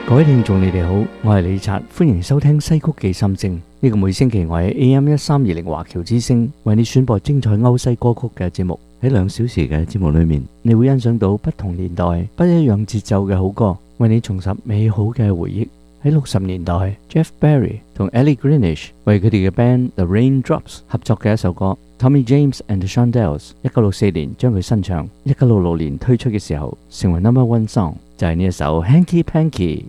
各位聽眾你哋好，我係李察，歡迎收聽西曲記心聲。呢個每星期我喺 AM1320華僑之聲為你選播精彩歐西歌曲嘅節目。喺2小時嘅節目裏面，你會欣賞到不同年代不一樣節奏嘅好歌，為你重拾美好嘅回憶。喺60年代 ，Jeff Barry 同 Ellie Greenwich 為佢哋嘅 band The Raindrops 合作嘅一首歌 Tommy James and the Shondells 1964年將佢新唱，1966年推出嘅時候成為 No.1 song，就係呢一首 Hanky Panky。